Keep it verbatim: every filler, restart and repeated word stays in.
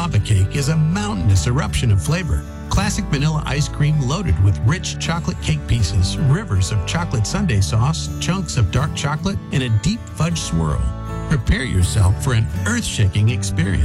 lava cake is a mountainous eruption of flavor. Classic vanilla ice cream loaded with rich chocolate cake pieces, rivers of chocolate sundae sauce, chunks of dark chocolate, and a deep fudge swirl. Prepare yourself for an earth-shaking experience.